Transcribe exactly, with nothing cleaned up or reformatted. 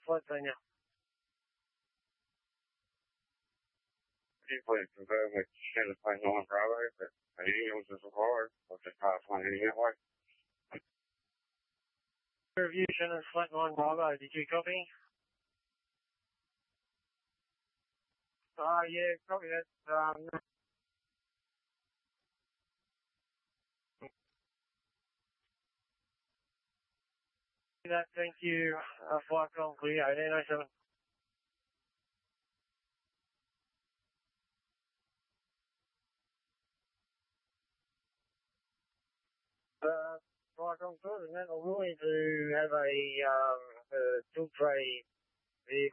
flight senior. Please confirm with Shannon Flight nine Bravo, but an ambulance is required. I'll just pass one heading that way. Review Shannon Flight nine Bravo, did you copy? Uh, yeah, copy that. Um, that, thank you. Uh, flight call clear, eighteen oh seven. Uh, flight call good, and then we're willing to have a, um, a tilt tray vehicle.